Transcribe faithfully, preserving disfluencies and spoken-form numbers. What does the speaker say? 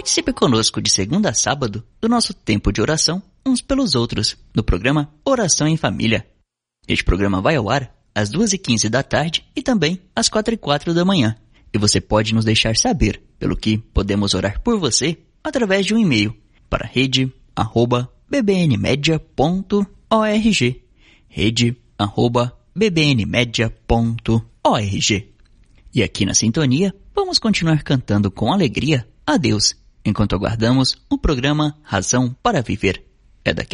Participe conosco de segunda a sábado do nosso tempo de oração uns pelos outros, no programa Oração em Família. Este programa vai ao ar às duas e quinze da tarde e também às quatro e quatro da manhã. E você pode nos deixar saber pelo que podemos orar por você através de um e-mail para rede arroba b b n media ponto org, rede arroba b b n media ponto org. E aqui na sintonia, vamos continuar cantando com alegria a Deus, enquanto aguardamos o programa Razão para Viver. É daqui